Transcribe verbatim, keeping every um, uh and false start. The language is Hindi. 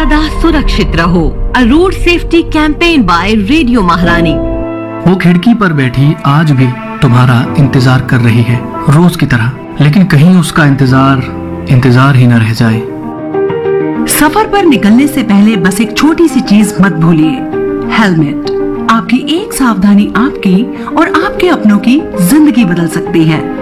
सदा सुरक्षित रहो। अ road safety campaign bye radio महारानी। वो खिड़की पर बैठी आज भी तुम्हारा इंतजार कर रही है, रोज की तरह, लेकिन कहीं उसका इंतजार इंतजार ही न रह जाए। सफर पर निकलने से पहले बस एक छोटी सी चीज मत भूलिए, हेलमेट। आपकी एक सावधानी आपकी और आपके अपनों की जिंदगी बदल सकती है।